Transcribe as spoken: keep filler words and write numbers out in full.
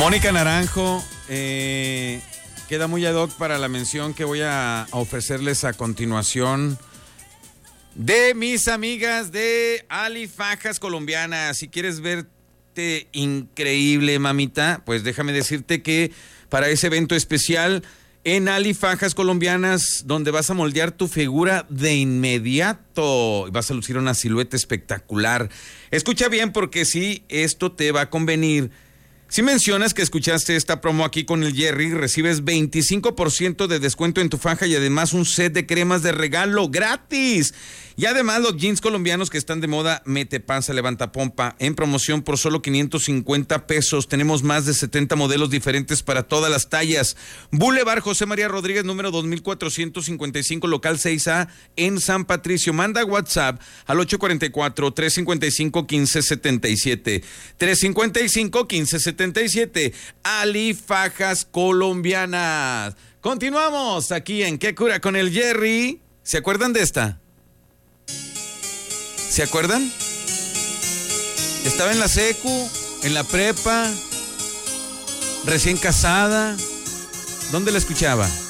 Mónica Naranjo, eh, queda muy ad hoc para la mención que voy a ofrecerles a continuación de mis amigas de Ali Fajas Colombianas. Si quieres verte increíble, mamita, pues déjame decirte que para ese evento especial en Ali Fajas Colombianas, donde vas a moldear tu figura de inmediato, vas a lucir una silueta espectacular. Escucha bien, porque sí, esto te va a convenir. Si mencionas que escuchaste esta promo aquí con el Jerry, recibes veinticinco por ciento de descuento en tu faja y además un set de cremas de regalo gratis. Y además los jeans colombianos que están de moda, mete panza, levanta pompa, en promoción por solo quinientos cincuenta pesos. Tenemos más de setenta modelos diferentes para todas las tallas. Boulevard José María Rodríguez, número dos mil cuatrocientos cincuenta y cinco, local seis A en San Patricio. Manda WhatsApp al ocho cuatro cuatro, tres cinco cinco, uno cinco siete siete. tres cinco cinco, uno cinco siete siete. Ali Fajas Colombianas. Continuamos aquí en ¿Qué cura con el Jerry? ¿Se acuerdan de esta? ¿Se acuerdan? Estaba en la secu, en la prepa, recién casada. ¿Dónde la escuchaba?